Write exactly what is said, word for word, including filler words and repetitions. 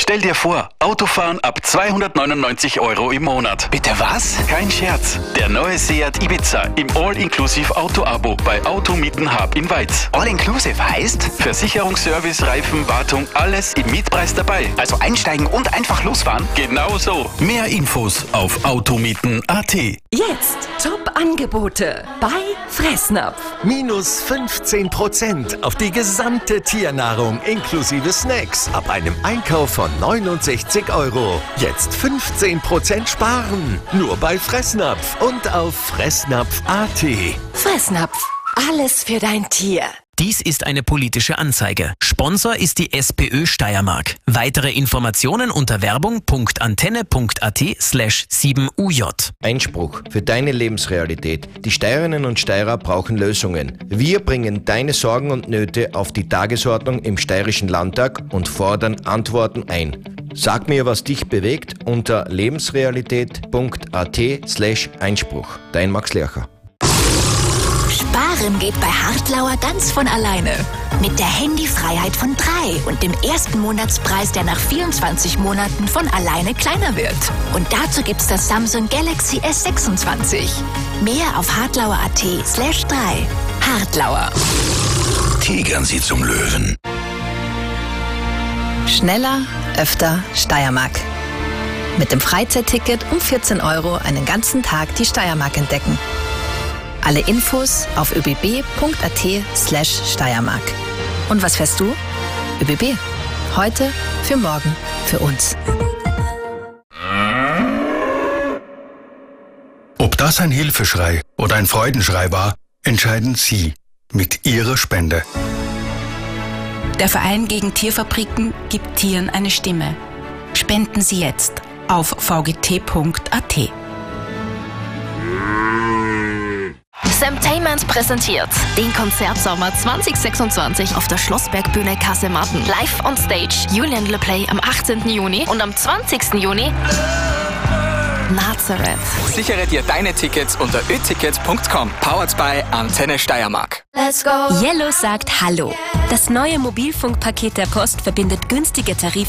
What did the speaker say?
Stell dir vor, Autofahren ab zweihundertneunundneunzig Euro im Monat. Bitte was? Kein Scherz. Der neue Seat Ibiza im All-Inclusive-Auto-Abo bei Automieten Hub in Weiz. All-inclusive heißt? Versicherungsservice, Reifen, Wartung, alles im Mietpreis dabei. Also einsteigen und einfach losfahren? Genau so. Mehr Infos auf automieten punkt a t. Jetzt Top-Angebote bei Fressnapf. Minus fünfzehn Prozent auf die gesamte Tiernahrung inklusive Snacks ab einem Einkauf von neunundsechzig Euro. Jetzt fünfzehn Prozent sparen. Nur bei Fressnapf und auf fressnapf punkt a t. Fressnapf. Alles für dein Tier. Dies ist eine politische Anzeige. Sponsor ist die SPÖ Steiermark. Weitere Informationen unter werbung.antenne.at slash 7uj. Einspruch für deine Lebensrealität. Die Steirerinnen und Steirer brauchen Lösungen. Wir bringen deine Sorgen und Nöte auf die Tagesordnung im Steirischen Landtag und fordern Antworten ein. Sag mir, was dich bewegt unter lebensrealität.at slash Einspruch. Dein Max Lercher. Sparen geht bei Hartlauer ganz von alleine. Mit der Handyfreiheit von drei und dem ersten Monatspreis, der nach vierundzwanzig Monaten von alleine kleiner wird. Und dazu gibt's das Samsung Galaxy S sechsundzwanzig. Mehr auf hartlauer.at slash drei. Hartlauer. Tigern Sie zum Löwen. Schneller, öfter Steiermark. Mit dem Freizeitticket um vierzehn Euro einen ganzen Tag die Steiermark entdecken. Alle Infos auf öbb.at slash Steiermark. Und was fährst du? ÖBB. Heute, für morgen, für uns. Ob das ein Hilfeschrei oder ein Freudenschrei war, entscheiden Sie mit Ihrer Spende. Der Verein gegen Tierfabriken gibt Tieren eine Stimme. Spenden Sie jetzt auf v g t punkt a t. Samtainment präsentiert den Konzertsommer zwanzig sechsundzwanzig auf der Schlossbergbühne Kasematten. Live on Stage Julian Le Play am achtzehnten Juni und am zwanzigsten Juni Nazareth. Sichere dir deine Tickets unter ö ticket punkt com. Powered by Antenne Steiermark. Let's go. Yellow sagt Hallo. Das neue Mobilfunkpaket der Post verbindet günstige Tarife